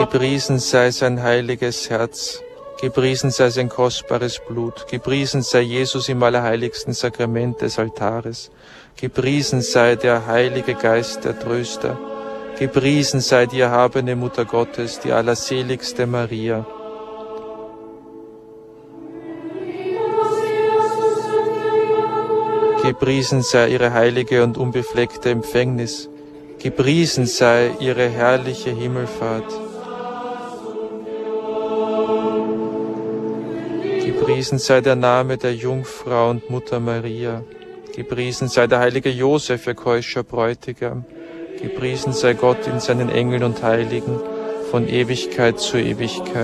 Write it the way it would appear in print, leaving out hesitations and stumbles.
Gepriesen sei sein heiliges Herz, gepriesen sei sein kostbares Blut, gepriesen sei Jesus im allerheiligsten Sakrament des Altares, gepriesen sei der Heilige Geist, der Tröster, gepriesen sei die erhabene Mutter Gottes, die allerseligste Maria. Gepriesen sei ihre heilige und unbefleckte Empfängnis, gepriesen sei ihre herrliche Himmelfahrt. Gepriesen sei der Name der Jungfrau und Mutter Maria. Gepriesen sei der heilige Josef, ihr keuscher Bräutigam. Gepriesen sei Gott in seinen Engeln und Heiligen, von Ewigkeit zu Ewigkeit.